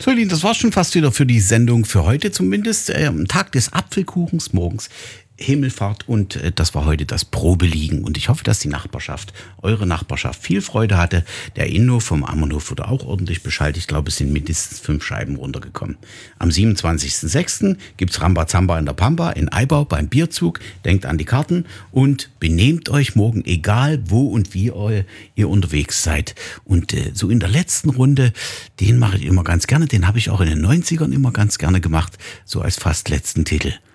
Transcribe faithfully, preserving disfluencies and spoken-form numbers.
So, Lin, das war's schon fast wieder für die Sendung für heute zumindest. Äh, am Tag des Apfelkuchens morgens. Himmelfahrt und äh, das war heute das Probeliegen und ich hoffe, dass die Nachbarschaft, eure Nachbarschaft viel Freude hatte. Der Inno vom Ammerhof wurde auch ordentlich beschallt. Ich glaube, es sind mindestens fünf Scheiben runtergekommen. Am siebenundzwanzigsten sechsten gibt's Rambazamba in der Pampa in Eibau beim Bierzug. Denkt an die Karten und benehmt euch morgen, egal wo und wie ihr, ihr unterwegs seid. Und äh, so in der letzten Runde, den mache ich immer ganz gerne, den habe ich auch in den neunzigern immer ganz gerne gemacht, so als fast letzten Titel.